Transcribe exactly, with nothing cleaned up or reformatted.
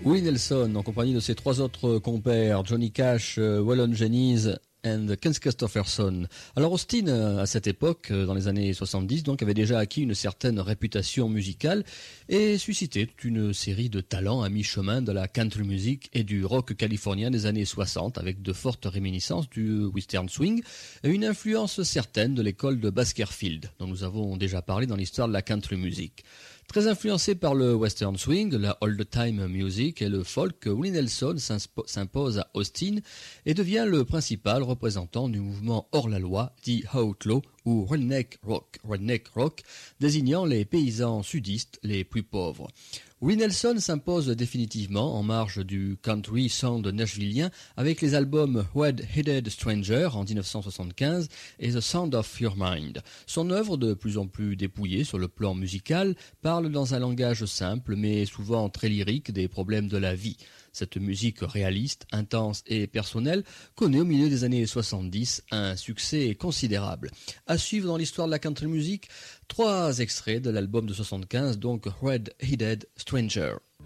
Willie Nelson, en compagnie de ses trois autres compères, Johnny Cash, euh, Waylon Jennings et Ken Kristofferson. Alors Austin, à cette époque, dans les années soixante-dix, donc, avait déjà acquis une certaine réputation musicale et suscité toute une série de talents à mi-chemin de la country music et du rock californien des années soixante, avec de fortes réminiscences du western swing et une influence certaine de l'école de Baskerville, dont nous avons déjà parlé dans l'histoire de la country music. Très influencé par le western swing, la old-time music et le folk, Willie Nelson s'impose à Austin et devient le principal représentant du mouvement hors-la-loi dit outlaw ou redneck rock, redneck rock, désignant les paysans sudistes les plus pauvres. Willie Nelson s'impose définitivement en marge du country sound nashvillien avec les albums Red-Headed Stranger en dix-neuf cent soixante-quinze et The Sound of Your Mind. Son œuvre, de plus en plus dépouillée sur le plan musical, parle dans un langage simple mais souvent très lyrique des problèmes de la vie. Cette musique réaliste, intense et personnelle connaît au milieu des années soixante-dix un succès considérable. À suivre dans l'histoire de la country music, trois extraits de l'album de soixante-quinze, donc Red-Headed Stranger.